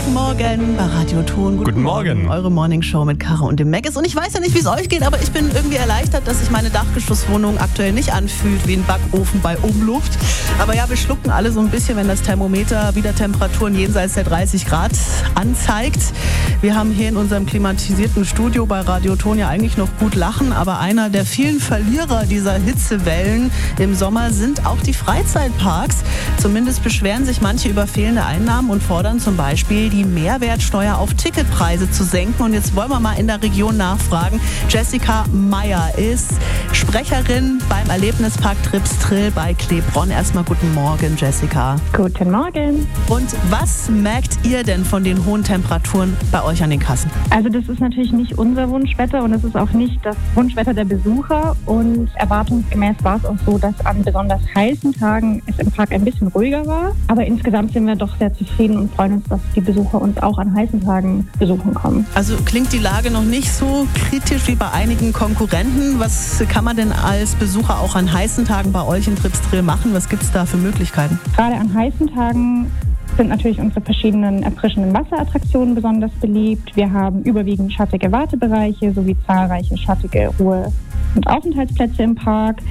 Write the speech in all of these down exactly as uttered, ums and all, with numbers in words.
Guten Morgen bei Radio Ton. Guten, Guten Morgen. Morgen. Eure Morningshow mit Caro und dem Maggis. Und ich weiß ja nicht, wie es euch geht, aber ich bin irgendwie erleichtert, dass sich meine Dachgeschosswohnung aktuell nicht anfühlt wie ein Backofen bei Umluft. Aber ja, wir schlucken alle so ein bisschen, wenn das Thermometer wieder Temperaturen jenseits der dreißig Grad anzeigt. Wir haben hier in unserem klimatisierten Studio bei Radio Ton ja eigentlich noch gut lachen, aber einer der vielen Verlierer dieser Hitzewellen im Sommer sind auch die Freizeitparks. Zumindest beschweren sich manche über fehlende Einnahmen und fordern zum Beispiel, die Mehrwertsteuer auf Ticketpreise zu senken. Und jetzt wollen wir mal in der Region nachfragen. Jessica Meyer ist Sprecherin beim Erlebnispark Tripstrill bei Klebronn. Erstmal guten Morgen, Jessica. Guten Morgen. Und was merkt ihr denn von den hohen Temperaturen bei euch an den Kassen? Also das ist natürlich nicht unser Wunschwetter und es ist auch nicht das Wunschwetter der Besucher. Und erwartungsgemäß war es auch so, dass an besonders heißen Tagen es im Park ein bisschen ruhiger war. Aber insgesamt sind wir doch sehr zufrieden und freuen uns, dass die Besucher uns auch an heißen Tagen besuchen kommen. Also klingt die Lage noch nicht so kritisch wie bei einigen Konkurrenten. Was kann man denn als Besucher auch an heißen Tagen bei euch in Tripstrill machen? Was gibt es da für Möglichkeiten? Gerade an heißen Tagen sind natürlich unsere verschiedenen erfrischenden Wasserattraktionen besonders beliebt. Wir haben überwiegend schattige Wartebereiche sowie zahlreiche schattige Ruhe- und Aufenthaltsplätze im Park.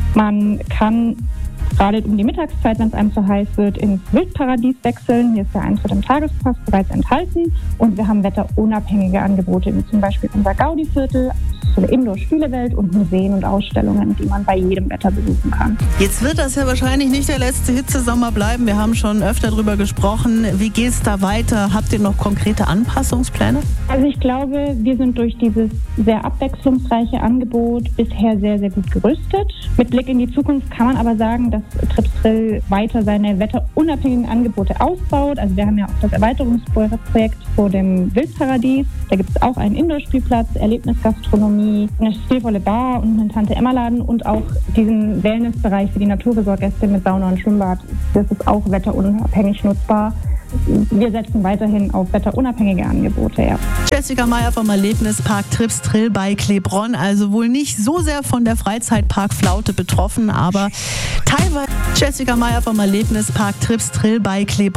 Man kann gerade um die Mittagszeit, wenn es einem zu heiß wird, ins Wildparadies wechseln. Hier ist der Eintritt im Tagespass bereits enthalten. Und wir haben wetterunabhängige Angebote, wie zum Beispiel unser Gaudi-Viertel, eine Indoor-Spielewelt und Museen und Ausstellungen, die man bei jedem Wetter besuchen kann. Jetzt wird das ja wahrscheinlich nicht der letzte Hitzesommer bleiben. Wir haben schon öfter darüber gesprochen. Wie geht es da weiter? Habt ihr noch konkrete Anpassungspläne? Also ich glaube, wir sind durch dieses sehr abwechslungsreiche Angebot bisher sehr, sehr gut gerüstet. Mit Blick in die Zukunft kann man aber sagen, dass Tripstrill weiter seine wetterunabhängigen Angebote ausbaut. Also wir haben ja auch das Erweiterungsprojekt vor dem Wildparadies. Da gibt es auch einen Indoor-Spielplatz, Erlebnisgastronomie, eine stilvolle Bar und einen Tante-Emma-Laden und auch diesen Wellnessbereich für die Naturresort-Gäste mit Sauna und Schwimmbad. Das ist auch wetterunabhängig nutzbar. Wir setzen weiterhin auf wetterunabhängige Angebote, ja. Jessica Meyer vom Erlebnispark Tripstrill bei Klebronn. Also wohl nicht so sehr von der Freizeitparkflaute betroffen, aber teilweise Jessica Meyer vom Erlebnispark Tripstrill bei Klebronn.